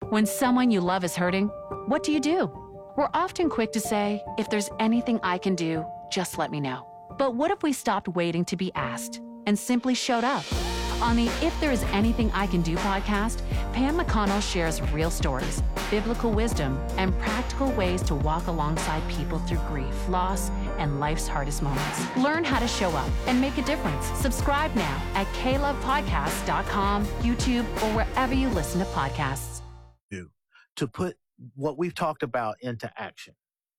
When someone you love is hurting, what do? We're often quick to say, if there's anything I can do, just let me know. But what if we stopped waiting to be asked and simply showed up? On the If There Is Anything I Can Do podcast, Pam McConnell shares real stories, biblical wisdom, and practical ways to walk alongside people through grief, loss, and life's hardest moments. Learn how to show up and make a difference. Subscribe now at klovepodcast.com, YouTube, or wherever you listen to podcasts. To put what we've talked about into action.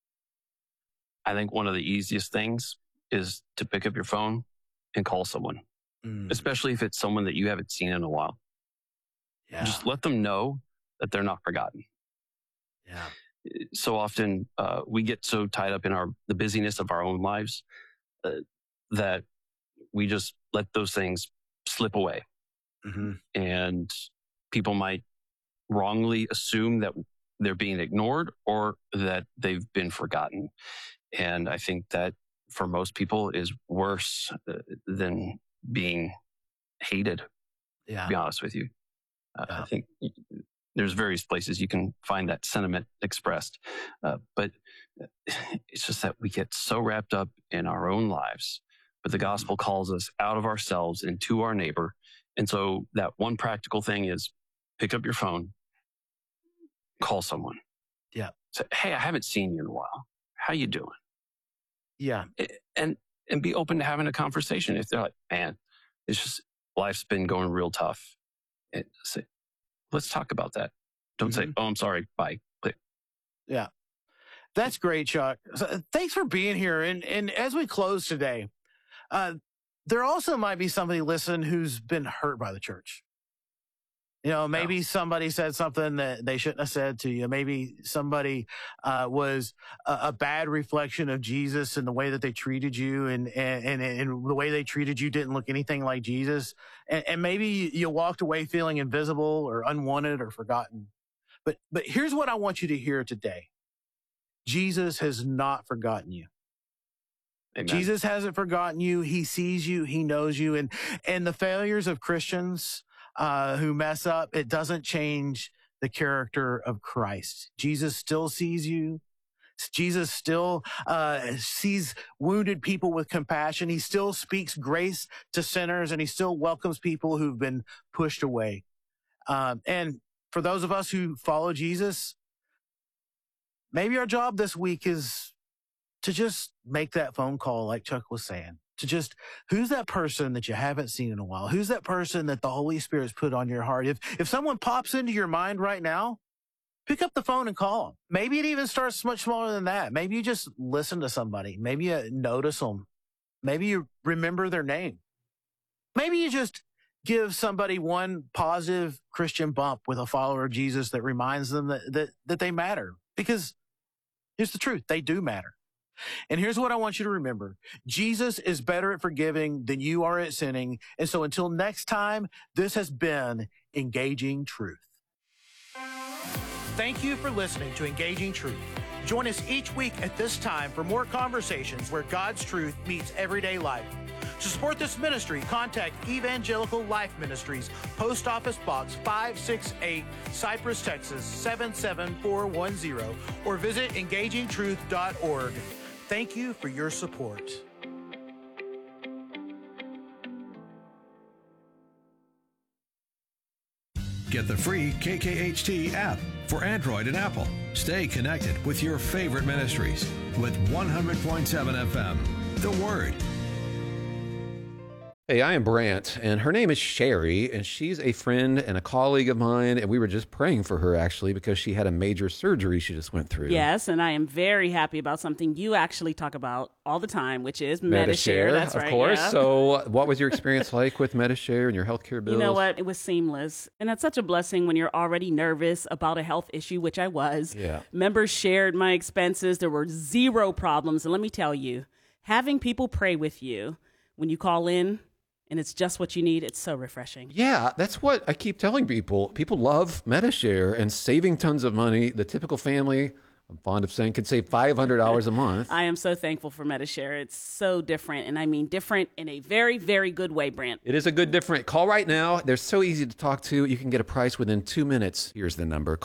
I think one of the easiest things is to pick up your phone and call someone, especially if it's someone that you haven't seen in a while. Yeah. Just let them know that they're not forgotten. Yeah. So often we get so tied up in the busyness of our own lives that we just let those things slip away. Mm-hmm. And people might wrongly assume that they're being ignored or that they've been forgotten. And I think that for most people is worse than being hated, to be honest with you. I think there's various places you can find that sentiment expressed. But it's just that we get so wrapped up in our own lives. But the gospel calls us out of ourselves and to our neighbor. And so that one practical thing is pick up your phone, call someone. Yeah. Say, hey, I haven't seen you in a while. How you doing? Yeah. And be open to having a conversation. If they're like, man, it's just life's been going real tough. And say, let's talk about that. Don't say, oh, I'm sorry. Bye. Click. Yeah. That's great, Chuck. So, thanks for being here. And as we close today, there also might be somebody listening who's been hurt by the church. You know, maybe somebody said something that they shouldn't have said to you. Maybe somebody was a bad reflection of Jesus and the way that they treated you, and the way they treated you didn't look anything like Jesus. And maybe you walked away feeling invisible or unwanted or forgotten. But here's what I want you to hear today. Jesus has not forgotten you. Amen. Jesus hasn't forgotten you. He sees you. He knows you. And the failures of Christians who mess up, it doesn't change the character of Christ. Jesus still sees you. Jesus still sees wounded people with compassion. He still speaks grace to sinners, and he still welcomes people who've been pushed away. And for those of us who follow Jesus, maybe our job this week is to just make that phone call like Chuck was saying. To just, who's that person that you haven't seen in a while? Who's that person that the Holy Spirit's put on your heart? If someone pops into your mind right now, pick up the phone and call them. Maybe it even starts much smaller than that. Maybe you just listen to somebody. Maybe you notice them. Maybe you remember their name. Maybe you just give somebody one positive Christian bump with a follower of Jesus that reminds them that they matter. Because here's the truth, they do matter. And here's what I want you to remember. Jesus is better at forgiving than you are at sinning. And so until next time, this has been Engaging Truth. Thank you for listening to Engaging Truth. Join us each week at this time for more conversations where God's truth meets everyday life. To support this ministry, contact Evangelical Life Ministries, Post Office Box 568, Cypress, Texas 77410, or visit engagingtruth.org. Thank you for your support. Get the free KKHT app for Android and Apple. Stay connected with your favorite ministries with 100.7 FM, The Word. Hey, I am Brant, and her name is Sherry, and she's a friend and a colleague of mine, and we were just praying for her, actually, because she had a major surgery she just went through. Yes, and I am very happy about something you actually talk about all the time, which is Medi-Share. That's right, of course. Yeah. So what was your experience like with Medi-Share and your healthcare bills? You know what? It was seamless, and that's such a blessing when you're already nervous about a health issue, which I was. Yeah. Members shared my expenses. There were zero problems, and let me tell you, having people pray with you when you call in, and it's just what you need. It's so refreshing. Yeah, that's what I keep telling people. People love Medi-Share and saving tons of money. The typical family, I'm fond of saying, could save $500 a month. I am so thankful for Medi-Share. It's so different, and I mean different in a very, very good way, Brant. It is a good different. Call right now. They're so easy to talk to. You can get a price within 2 minutes. Here's the number.